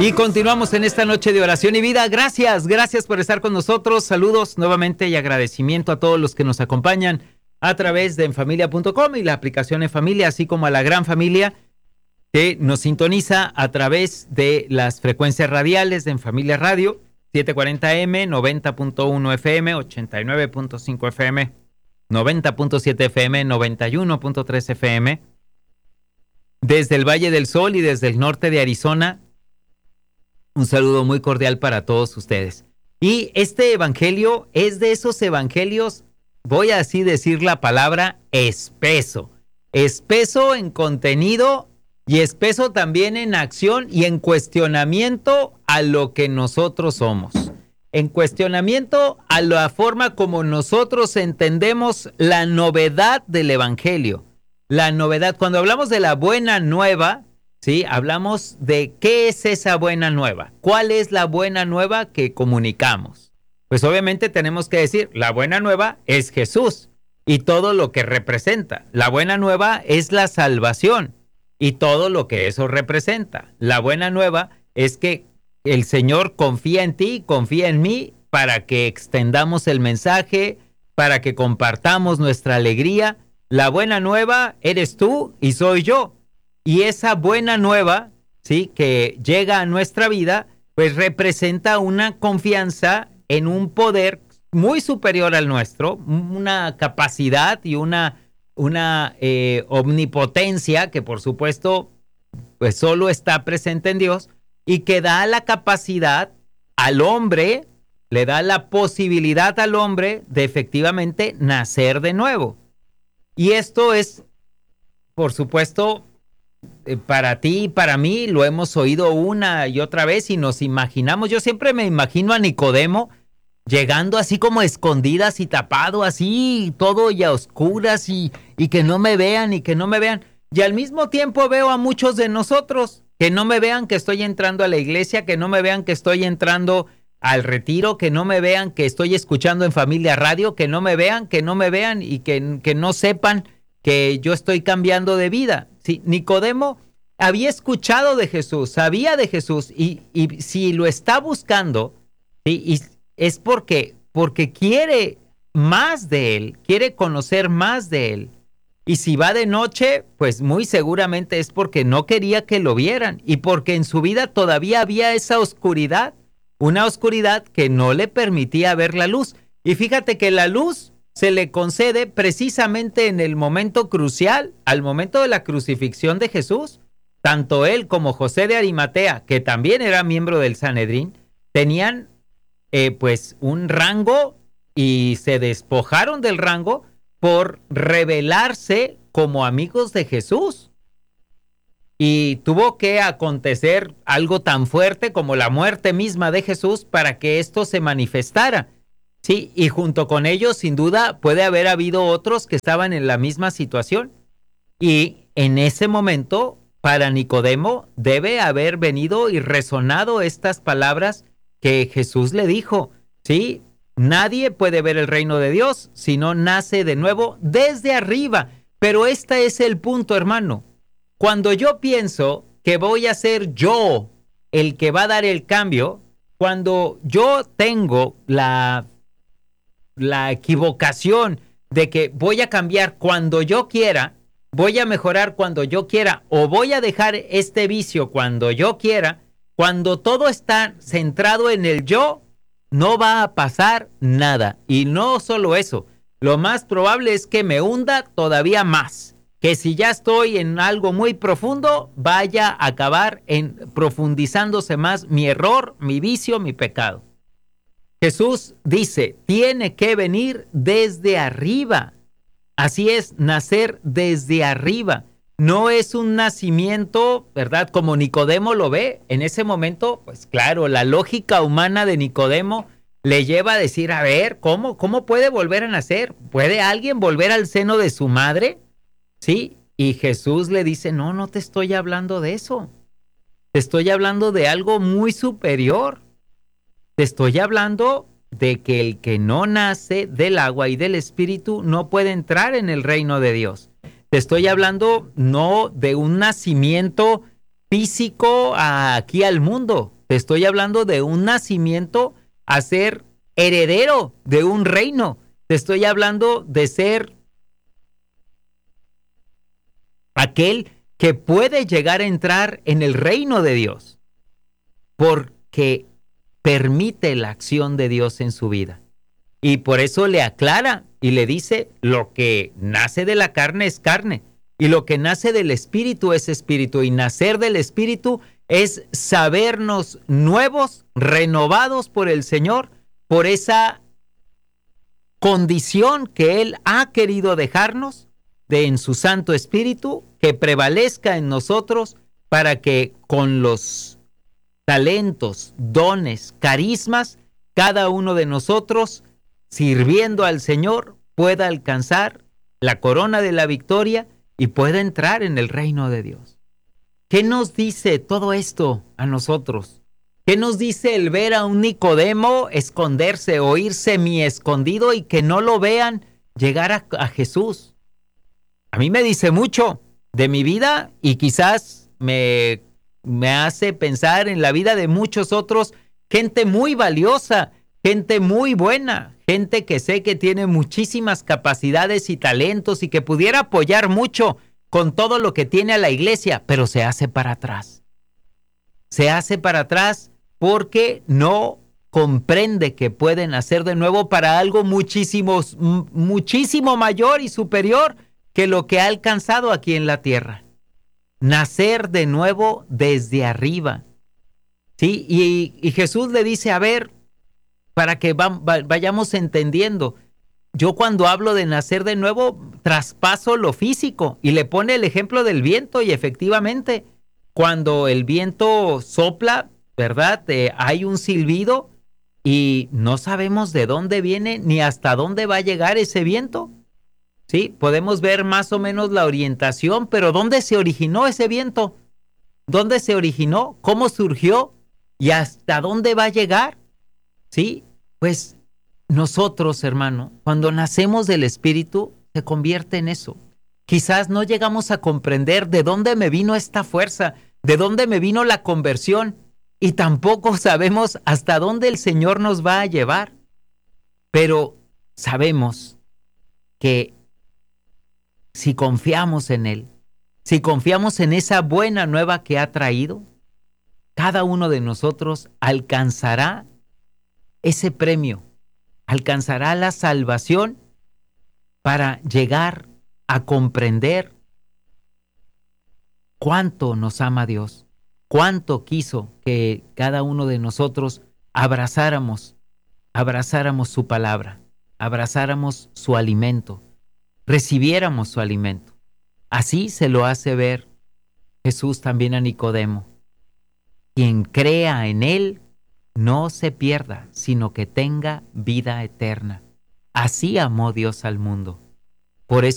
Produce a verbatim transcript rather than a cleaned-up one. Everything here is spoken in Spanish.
Y continuamos en esta noche de oración y vida. Gracias, gracias por estar con nosotros. Saludos nuevamente y agradecimiento a todos los que nos acompañan a través de enfamilia punto com y la aplicación En Familia, así como a la gran familia que nos sintoniza a través de las frecuencias radiales de En Familia Radio, setecientos cuarenta eme, noventa punto uno F M, ochenta y nueve punto cinco F M, noventa punto siete F M, noventa y uno punto tres F M, desde el Valle del Sol y desde el norte de Arizona. Un saludo muy cordial para todos ustedes. Y este evangelio es de esos evangelios, voy a así decir la palabra, espeso. Espeso en contenido y espeso también en acción y en cuestionamiento a lo que nosotros somos. En cuestionamiento a la forma como nosotros entendemos la novedad del evangelio. La novedad, cuando hablamos de la buena nueva, sí, hablamos de qué es esa buena nueva. ¿Cuál es la buena nueva que comunicamos? Pues obviamente tenemos que decir, la buena nueva es Jesús y todo lo que representa. La buena nueva es la salvación y todo lo que eso representa. La buena nueva es que el Señor confía en ti, confía en mí, para que extendamos el mensaje, para que compartamos nuestra alegría. La buena nueva eres tú y soy yo. Y esa buena nueva, sí, que llega a nuestra vida, pues representa una confianza en un poder muy superior al nuestro, una capacidad y una, una eh, omnipotencia que por supuesto pues solo está presente en Dios y que da la capacidad al hombre, le da la posibilidad al hombre de efectivamente nacer de nuevo. Y esto es, por supuesto, para ti y para mí, lo hemos oído una y otra vez y nos imaginamos, yo siempre me imagino a Nicodemo llegando así como escondidas y tapado, así todo y a oscuras y, y que no me vean y que no me vean. Y al mismo tiempo veo a muchos de nosotros que no me vean que estoy entrando a la iglesia, que no me vean que estoy entrando al retiro, que no me vean que estoy escuchando En Familia Radio, que no me vean, que no me vean y que, que no sepan que yo estoy cambiando de vida. Sí, Nicodemo había escuchado de Jesús, sabía de Jesús y, y si lo está buscando, ¿sí? Y es porque, porque quiere más de él, quiere conocer más de él. Y si va de noche, pues muy seguramente es porque no quería que lo vieran y porque en su vida todavía había esa oscuridad, una oscuridad que no le permitía ver la luz. Y fíjate que la luz se le concede precisamente en el momento crucial, al momento de la crucifixión de Jesús. Tanto él como José de Arimatea, que también era miembro del Sanedrín, tenían eh, pues un rango y se despojaron del rango por revelarse como amigos de Jesús. Y tuvo que acontecer algo tan fuerte como la muerte misma de Jesús para que esto se manifestara. Sí, y junto con ellos, sin duda, puede haber habido otros que estaban en la misma situación. Y en ese momento, para Nicodemo, debe haber venido y resonado estas palabras que Jesús le dijo. Sí, nadie puede ver el reino de Dios si no nace de nuevo desde arriba. Pero este es el punto, hermano. Cuando yo pienso que voy a ser yo el que va a dar el cambio, cuando yo tengo la... la equivocación de que voy a cambiar cuando yo quiera, voy a mejorar cuando yo quiera o voy a dejar este vicio cuando yo quiera, cuando todo está centrado en el yo, no va a pasar nada. Y no solo eso, lo más probable es que me hunda todavía más, que si ya estoy en algo muy profundo, vaya a acabar en profundizándose más mi error, mi vicio, mi pecado. Jesús dice, tiene que venir desde arriba. Así es, nacer desde arriba. No es un nacimiento, ¿verdad? Como Nicodemo lo ve. En ese momento, pues claro, la lógica humana de Nicodemo le lleva a decir, a ver, ¿cómo, cómo puede volver a nacer? ¿Puede alguien volver al seno de su madre? Sí, y Jesús le dice, no, no te estoy hablando de eso. Te estoy hablando de algo muy superior. Te estoy hablando de que el que no nace del agua y del espíritu no puede entrar en el reino de Dios. Te estoy hablando no de un nacimiento físico aquí al mundo. Te estoy hablando de un nacimiento a ser heredero de un reino. Te estoy hablando de ser aquel que puede llegar a entrar en el reino de Dios porque permite la acción de Dios en su vida. Y por eso le aclara y le dice, lo que nace de la carne es carne, y lo que nace del espíritu es espíritu, y nacer del espíritu es sabernos nuevos, renovados por el Señor, por esa condición que Él ha querido dejarnos, de en su Santo Espíritu, que prevalezca en nosotros para que con los talentos, dones, carismas, cada uno de nosotros, sirviendo al Señor, pueda alcanzar la corona de la victoria y pueda entrar en el reino de Dios. ¿Qué nos dice todo esto a nosotros? ¿Qué nos dice el ver a un Nicodemo esconderse o ir semi escondido y que no lo vean llegar a, a Jesús? A mí me dice mucho de mi vida y quizás me, me hace pensar en la vida de muchos otros, gente muy valiosa, gente muy buena, gente que sé que tiene muchísimas capacidades y talentos y que pudiera apoyar mucho con todo lo que tiene a la iglesia, pero se hace para atrás. Se hace para atrás porque no comprende que pueden hacer de nuevo para algo muchísimo, muchísimo mayor y superior que lo que ha alcanzado aquí en la tierra. Nacer de nuevo desde arriba. ¿Sí? Y, y Jesús le dice, a ver, para que va, va, vayamos entendiendo, yo cuando hablo de nacer de nuevo, traspaso lo físico, y le pone el ejemplo del viento, y efectivamente, cuando el viento sopla, ¿verdad? Eh, hay un silbido, y no sabemos de dónde viene, ni hasta dónde va a llegar ese viento. Sí, podemos ver más o menos la orientación, pero ¿dónde se originó ese viento? ¿Dónde se originó? ¿Cómo surgió? ¿Y hasta dónde va a llegar? Sí, pues nosotros, hermano, cuando nacemos del Espíritu, se convierte en eso. Quizás no llegamos a comprender de dónde me vino esta fuerza, de dónde me vino la conversión, y tampoco sabemos hasta dónde el Señor nos va a llevar. Pero sabemos que si confiamos en Él, si confiamos en esa buena nueva que ha traído, cada uno de nosotros alcanzará ese premio, alcanzará la salvación para llegar a comprender cuánto nos ama Dios, cuánto quiso que cada uno de nosotros abrazáramos, abrazáramos su palabra, abrazáramos su alimento, recibiéramos su alimento. Así se lo hace ver Jesús también a Nicodemo. Quien crea en Él no se pierda, sino que tenga vida eterna. Así amó Dios al mundo. Por eso